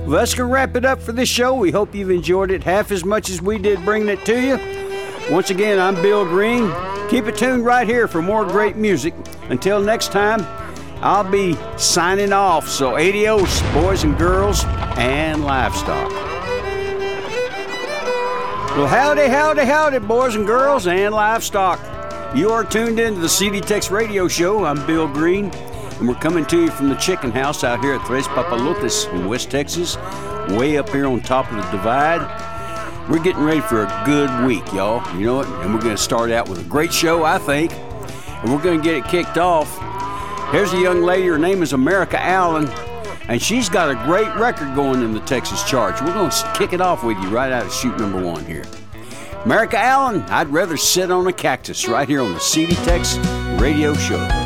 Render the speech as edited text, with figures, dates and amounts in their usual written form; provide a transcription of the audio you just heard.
Well, that's going to wrap it up for this show. We hope you've enjoyed it half as much as we did bringing it to you. Once again, I'm Bill Green. Keep it tuned right here for more great music. Until next time, I'll be signing off. So adios, boys and girls and livestock. Well, howdy, howdy, howdy, boys and girls and livestock. You are tuned into the CD Tex Radio Show. I'm Bill Green, and we're coming to you from the chicken house out here at Tres Papalotes in West Texas, way up here on top of the divide. We're getting ready for a good week, y'all. You know it? And we're going to start out with a great show, I think, and we're going to get it kicked off. Here's a young lady. Her name is America Allen, and she's got a great record going in the Texas charts. We're going to kick it off with you right out of chute number 1 here. America Allen, I'd rather sit on a cactus right here on the CD Tex Radio Show.